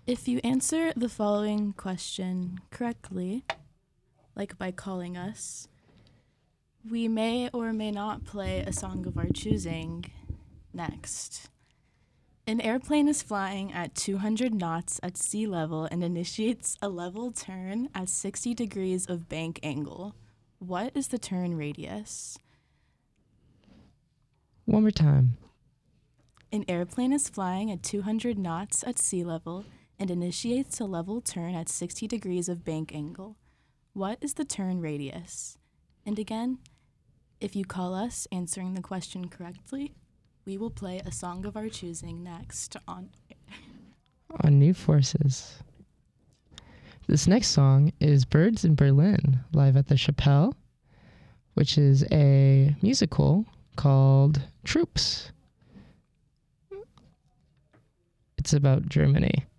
If you answer the following question correctly, like by calling us, we may or may not play a song of our choosing next. An airplane is flying at 200 knots at sea level and initiates a level turn at 60 degrees of bank angle. What is the turn radius? One more time. An airplane is flying at 200 knots at sea level and initiates a level turn at 60 degrees of bank angle. What is the turn radius? And again, if you call us answering the question correctly, we will play a song of our choosing next on New Forces. This next song is Birds in Berlin, live at the Chapelle, which is a musical called Troops. It's about Germany.